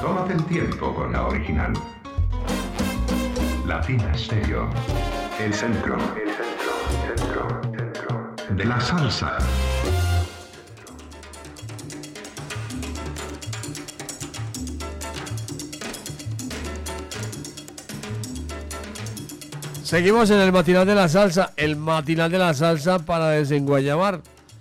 tómate el tiempo con la original. Latina Stereo. El centro de la salsa. Seguimos en el matinal de la salsa, para desenguayamar.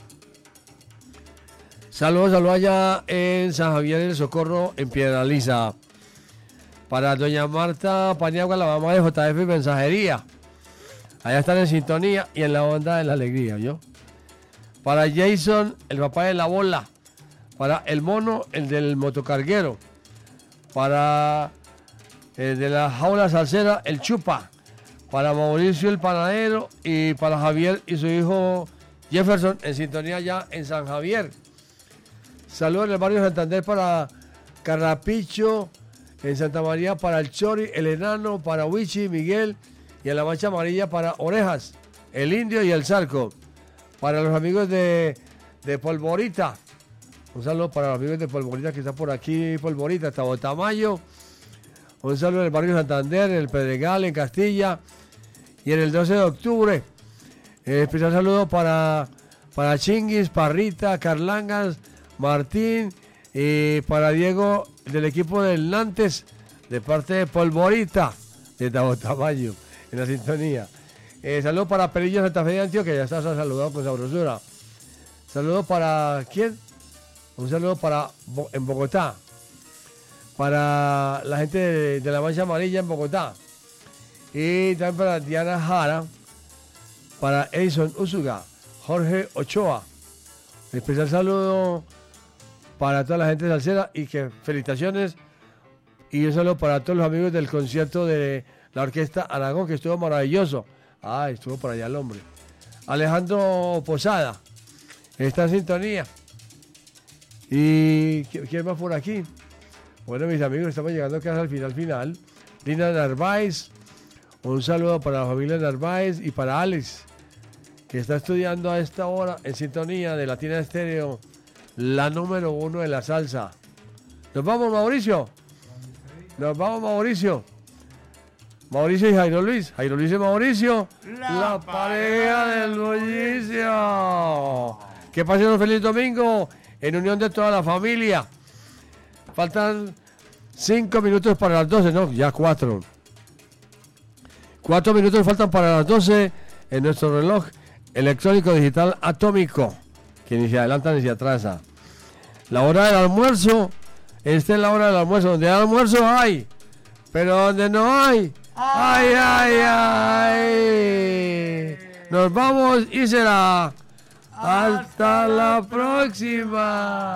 Saludos allá en San Javier del Socorro, en Piedralíza. Para doña Marta Paniagua, la mamá de JF Mensajería. Allá están en sintonía y en la onda de la alegría, ¿yo? Para Jason, el papá de la bola. Para el mono, el del motocarguero. Para el de la jaula salsera, el chupa. Para Mauricio el panadero y para Javier y su hijo Jefferson en sintonía ya en San Javier. Saludos en el barrio Santander para Carrapicho, en Santa María para el Chori, el Enano, para Wichi, Miguel y en la Mancha Amarilla para Orejas, el Indio y el Zarco. Para los amigos de Polvorita, un saludo para los amigos de Polvorita que están por aquí, Polvorita, hasta Botamayo. Un saludo en el barrio Santander, en el Pedregal, en Castilla. Y en el 12 de octubre, especial saludo para Chinguis, Parrita, Carlangas, Martín y para Diego del equipo del Nantes, de parte de Polvorita, de Tabotamayo, en la sintonía. Saludo para Perillo Santa Fe de Antioquia, que ya está saludado con sabrosura. Saludo para ¿quién? Un saludo para en Bogotá, para la gente de la Mancha Amarilla en Bogotá. Y también para Diana Jara, para Edison Usuga, Jorge Ochoa. Especial saludo para toda la gente salsera y que felicitaciones. Y un saludo para todos los amigos del concierto de la Orquesta Aragón, que estuvo maravilloso. Estuvo por allá el hombre. Alejandro Posada, está en sintonía. ¿Y quién más por aquí? Bueno, mis amigos, estamos llegando casi al final. Lina Narváez. Un saludo para la familia Narváez y para Alex, que está estudiando a esta hora en sintonía de Latina Stereo, la número 1 de la salsa. ¿Nos vamos, Mauricio? Nos vamos, Mauricio. Mauricio y Jairo Luis. Jairo Luis y Mauricio. La pareja del bullicio. Que pasen un feliz domingo en unión de toda la familia. Faltan 5 minutos para las 12, ¿no? Ya 4. 4 minutos faltan para las 12 en nuestro reloj electrónico digital atómico, que ni se adelanta ni se atrasa. La hora del almuerzo, esta es la hora del almuerzo. Donde hay almuerzo hay, pero donde no hay, ay. Nos vamos y será hasta la próxima.